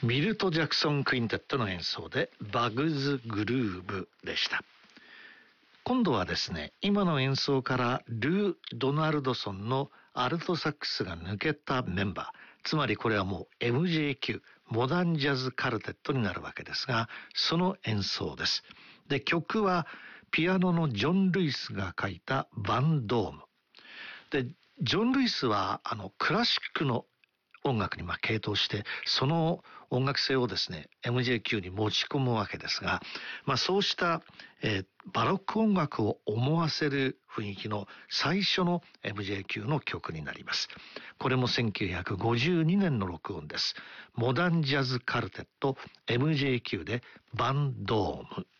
ミルト・ジャクソン・クインテットの演奏でバグズ・グルーブでした。今度はですね、今の演奏からルー・ドナルドソンのアルトサックスが抜けたメンバー、つまりこれはもう MJQ モダンジャズカルテットになるわけですが、その演奏です。で、曲はピアノのジョン・ルイスが書いたバンドームで、ジョン・ルイスはクラシックの音楽に傾倒して、その音楽性をですね MJQ に持ち込むわけですが、そうした、バロック音楽を思わせる雰囲気の最初の MJQ の曲になります。これも1952年の録音です。モダンジャズカルテット MJQ でバンドーム。